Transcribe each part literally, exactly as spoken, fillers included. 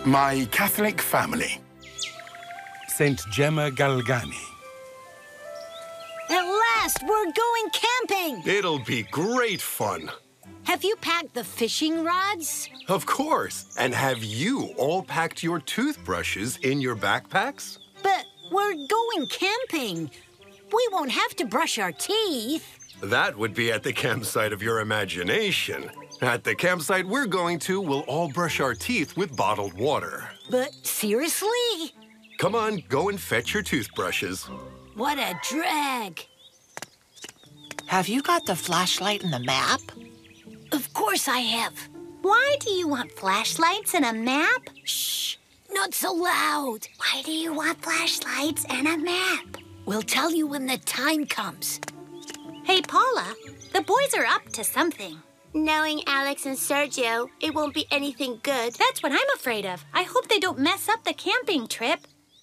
My Catholic family. Saint Gemma Galgani. At last, we're going camping! It'll be great fun. Have you packed the fishing rods? Of course. And have you all packed your toothbrushes in your backpacks? But we're going camping. We won't have to brush our teeth. That would be at the campsite of your imagination. At the campsite we're going to, we'll all brush our teeth with bottled water. But seriously? Come on, go and fetch your toothbrushes. What a drag. Have you got the flashlight and the map? Of course I have. Why do you want flashlights and a map? Shh, not so loud. Why do you want flashlights and a map? We'll tell you when the time comes. Hey, Paula, the boys are up to something. Knowing Alex and Sergio, it won't be anything good. That's what I'm afraid of. I hope they don't mess up the camping trip.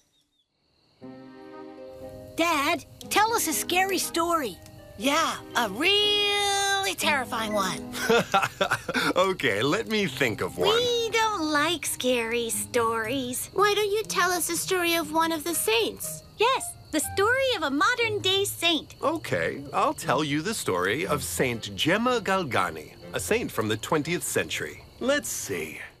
Dad, tell us a scary story. Yeah, a really terrifying one. Okay, let me think of one. We don't like scary stories. Why don't you tell us the story of one of the saints? Yes, the story of a modern-day saint. Okay, I'll tell you the story of Saint Gemma Galgani, a saint from the twentieth century. Let's see.